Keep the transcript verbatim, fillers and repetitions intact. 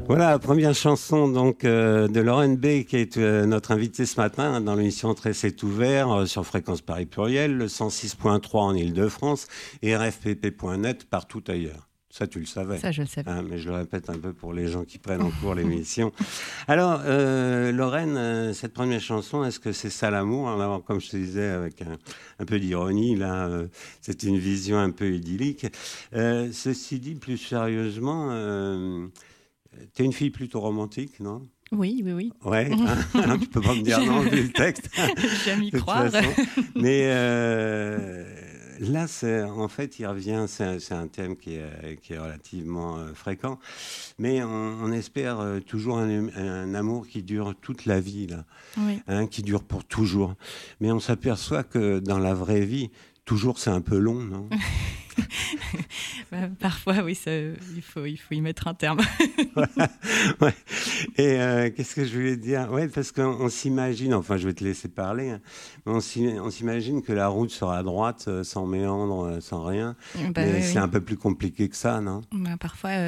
Voilà, première chanson donc euh, de Lorraine B, qui est euh, notre invitée ce matin hein, dans l'émission Très c'est ouvert euh, sur Fréquence Paris Pluriel, le cent six point trois en Ile-de-France et R F P P point net partout ailleurs. Ça, tu le savais. Ça, je le savais. Hein, mais je le répète un peu pour les gens qui prennent en cours l'émission. Alors, euh, Lorraine, euh, cette première chanson, est-ce que c'est ça l'amour? Alors, comme je te disais, avec un, un peu d'ironie, là, euh, c'est une vision un peu idyllique. Euh, ceci dit, plus sérieusement, euh, t'es une fille plutôt romantique, non? Oui, oui, oui. Ouais, hein, tu peux pas me dire non vu le texte. J'aime y croire. Mais euh, là, c'est, en fait, il revient, c'est un, c'est un thème qui est, qui est relativement euh, fréquent, mais on, on espère euh, toujours un, un amour qui dure toute la vie, là, Oui. hein, qui dure pour toujours. Mais on s'aperçoit que dans la vraie vie, toujours c'est un peu long, non? Bah, parfois, oui, ça, il, faut, il faut y mettre un terme. Voilà, ouais. Et euh, qu'est-ce que je voulais dire? Ouais, parce qu'on on s'imagine, enfin je vais te laisser parler, hein, mais on, s'im- on s'imagine que la route sera droite, euh, sans méandre, euh, sans rien. Bah, mais oui, c'est oui. un peu plus compliqué que ça, non? Bah, parfois,